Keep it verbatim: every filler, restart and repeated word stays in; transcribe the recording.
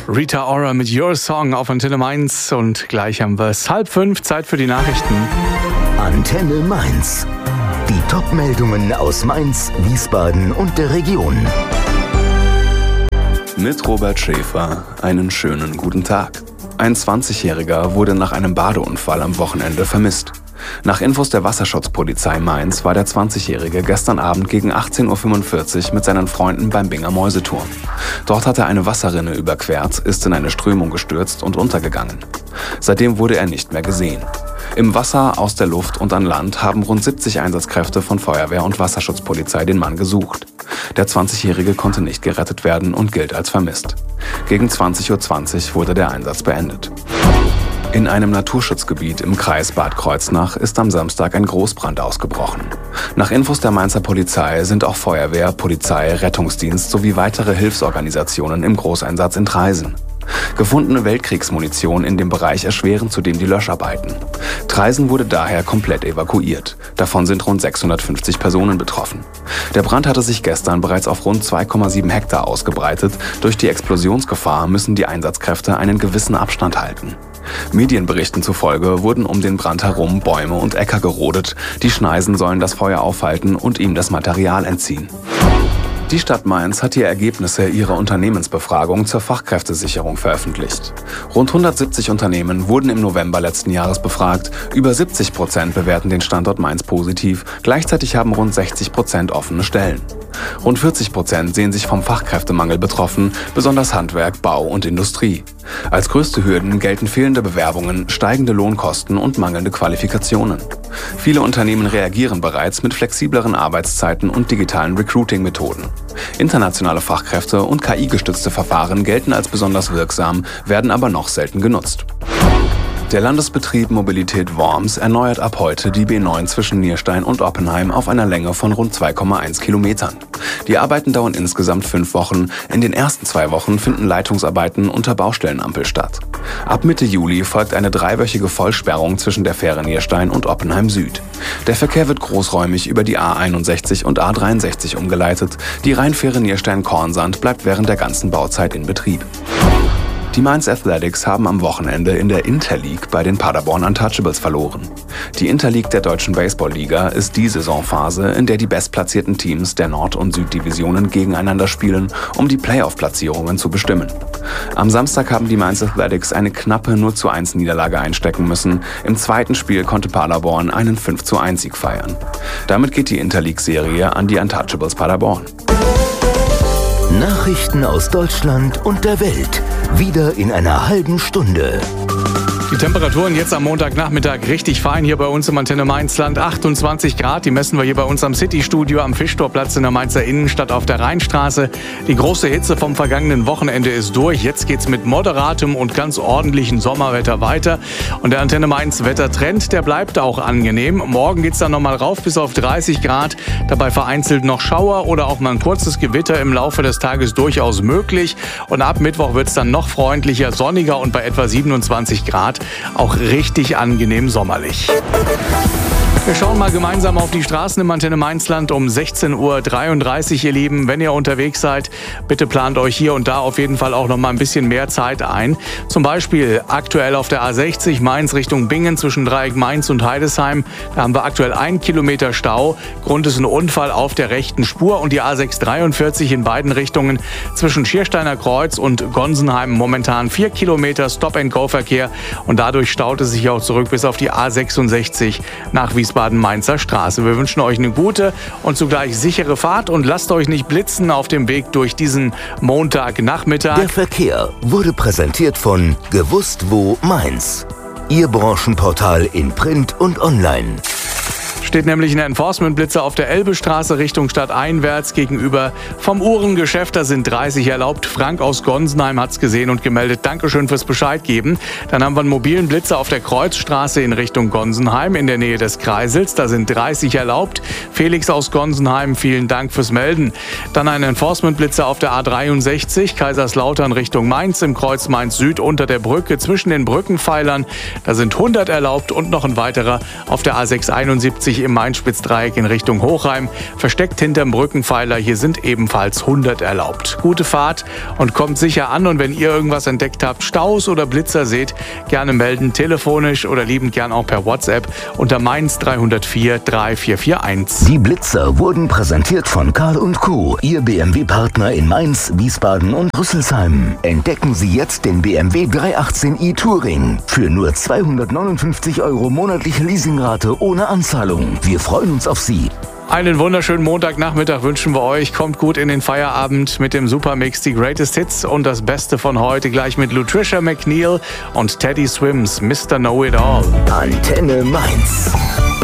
Rita Ora mit Your Song auf Antenne Mainz und gleich haben wir es halb fünf, Zeit für die Nachrichten. Antenne Mainz. Die Top-Meldungen aus Mainz, Wiesbaden und der Region. Mit Robert Schäfer einen schönen guten Tag. Ein zwanzigjähriger wurde nach einem Badeunfall am Wochenende vermisst. Nach Infos der Wasserschutzpolizei Mainz war der zwanzigjährige gestern Abend gegen achtzehn Uhr fünfundvierzig mit seinen Freunden beim Binger Mäuseturm. Dort hat er eine Wasserrinne überquert, ist in eine Strömung gestürzt und untergegangen. Seitdem wurde er nicht mehr gesehen. Im Wasser, aus der Luft und an Land haben rund siebzig Einsatzkräfte von Feuerwehr und Wasserschutzpolizei den Mann gesucht. Der zwanzigjährige konnte nicht gerettet werden und gilt als vermisst. Gegen zwanzig Uhr zwanzig wurde der Einsatz beendet. In einem Naturschutzgebiet im Kreis Bad Kreuznach ist am Samstag ein Großbrand ausgebrochen. Nach Infos der Mainzer Polizei sind auch Feuerwehr, Polizei, Rettungsdienst sowie weitere Hilfsorganisationen im Großeinsatz in Traisen. Gefundene Weltkriegsmunition in dem Bereich erschweren zudem die Löscharbeiten. Traisen wurde daher komplett evakuiert. Davon sind rund sechshundertfünfzig Personen betroffen. Der Brand hatte sich gestern bereits auf rund zwei Komma sieben Hektar ausgebreitet. Durch die Explosionsgefahr müssen die Einsatzkräfte einen gewissen Abstand halten. Medienberichten zufolge wurden um den Brand herum Bäume und Äcker gerodet. Die Schneisen sollen das Feuer aufhalten und ihm das Material entziehen. Die Stadt Mainz hat die Ergebnisse ihrer Unternehmensbefragung zur Fachkräftesicherung veröffentlicht. Rund hundertsiebzig Unternehmen wurden im November letzten Jahres befragt. Über siebzig Prozent bewerten den Standort Mainz positiv. Gleichzeitig haben rund sechzig Prozent offene Stellen. Rund vierzig Prozent sehen sich vom Fachkräftemangel betroffen, besonders Handwerk, Bau und Industrie. Als größte Hürden gelten fehlende Bewerbungen, steigende Lohnkosten und mangelnde Qualifikationen. Viele Unternehmen reagieren bereits mit flexibleren Arbeitszeiten und digitalen Recruiting-Methoden. Internationale Fachkräfte und K I-gestützte Verfahren gelten als besonders wirksam, werden aber noch selten genutzt. Der Landesbetrieb Mobilität Worms erneuert ab heute die B neun zwischen Nierstein und Oppenheim auf einer Länge von rund zwei Komma eins Kilometern. Die Arbeiten dauern insgesamt fünf Wochen. In den ersten zwei Wochen finden Leitungsarbeiten unter Baustellenampel statt. Ab Mitte Juli folgt eine dreiwöchige Vollsperrung zwischen der Fähre Nierstein und Oppenheim Süd. Der Verkehr wird großräumig über die A einundsechzig und A dreiundsechzig umgeleitet. Die Rheinfähre Nierstein-Kornsand bleibt während der ganzen Bauzeit in Betrieb. Die Mainz Athletics haben am Wochenende in der Interleague bei den Paderborn Untouchables verloren. Die Interleague der Deutschen Baseball-Liga ist die Saisonphase, in der die bestplatzierten Teams der Nord- und Süddivisionen gegeneinander spielen, um die Playoff-Platzierungen zu bestimmen. Am Samstag haben die Mainz Athletics eine knappe null zu eins Niederlage einstecken müssen. Im zweiten Spiel konnte Paderborn einen fünf zu eins Sieg feiern. Damit geht die Interleague-Serie an die Untouchables Paderborn. Nachrichten aus Deutschland und der Welt. Wieder in einer halben Stunde. Die Temperaturen jetzt am Montagnachmittag richtig fein hier bei uns im Antenne Mainzland. achtundzwanzig Grad, die messen wir hier bei uns am City-Studio am Fischtorplatz in der Mainzer Innenstadt auf der Rheinstraße. Die große Hitze vom vergangenen Wochenende ist durch. Jetzt geht's mit moderatem und ganz ordentlichem Sommerwetter weiter. Und der Antenne Mainz Wettertrend, der bleibt auch angenehm. Morgen geht's dann nochmal rauf bis auf dreißig Grad. Dabei vereinzelt noch Schauer oder auch mal ein kurzes Gewitter im Laufe des Tages durchaus möglich. Und ab Mittwoch wird's dann noch freundlicher, sonniger und bei etwa siebenundzwanzig Grad auch richtig angenehm sommerlich. Wir schauen mal gemeinsam auf die Straßen im Antenne Mainzland um sechzehn Uhr dreiunddreißig, ihr Lieben. Wenn ihr unterwegs seid, bitte plant euch hier und da auf jeden Fall auch noch mal ein bisschen mehr Zeit ein. Zum Beispiel aktuell auf der A sechzig Mainz Richtung Bingen zwischen Dreieck Mainz und Heidesheim. Da haben wir aktuell einen Kilometer Stau. Grund ist ein Unfall auf der rechten Spur. Und die A sechs dreiundvierzig in beiden Richtungen zwischen Schiersteiner Kreuz und Gonsenheim momentan vier Kilometer Stop-and-Go-Verkehr. Und dadurch staut es sich auch zurück bis auf die A sechsundsechzig nach Wiesbaden. Mainzer Straße. Wir wünschen euch eine gute und zugleich sichere Fahrt und lasst euch nicht blitzen auf dem Weg durch diesen Montagnachmittag. Der Verkehr wurde präsentiert von Gewusst wo Mainz. Ihr Branchenportal in Print und Online. Steht nämlich ein Enforcement-Blitzer auf der Elbestraße Richtung stadteinwärts gegenüber vom Uhrengeschäft. Da sind dreißig erlaubt. Frank aus Gonsenheim hat's gesehen und gemeldet. Dankeschön fürs Bescheid geben. Dann haben wir einen mobilen Blitzer auf der Kreuzstraße in Richtung Gonsenheim in der Nähe des Kreisels. Da sind dreißig erlaubt. Felix aus Gonsenheim, vielen Dank fürs Melden. Dann ein Enforcement-Blitzer auf der A dreiundsechzig Kaiserslautern Richtung Mainz im Kreuz Mainz Süd unter der Brücke zwischen den Brückenpfeilern. Da sind hundert erlaubt und noch ein weiterer auf der A sechshunderteinundsiebzig im Main-Spitz-Dreieck in Richtung Hochheim. Versteckt hinterm Brückenpfeiler, hier sind ebenfalls hundert erlaubt. Gute Fahrt und kommt sicher an. Und wenn ihr irgendwas entdeckt habt, Staus oder Blitzer seht, gerne melden, telefonisch oder liebend gern auch per WhatsApp unter Mainz drei null vier drei vier vier eins. Die Blitzer wurden präsentiert von Karl und Co., Ihr B M W-Partner in Mainz, Wiesbaden und Rüsselsheim. Entdecken Sie jetzt den B M W dreihundertachtzehn i Touring für nur zweihundertneunundfünfzig Euro monatliche Leasingrate ohne Anzahlung. Wir freuen uns auf Sie. Einen wunderschönen Montagnachmittag wünschen wir euch. Kommt gut in den Feierabend mit dem Supermix, die Greatest Hits und das Beste von heute gleich mit Lutricia McNeil und Teddy Swims, Mister Know It All. Antenne Mainz.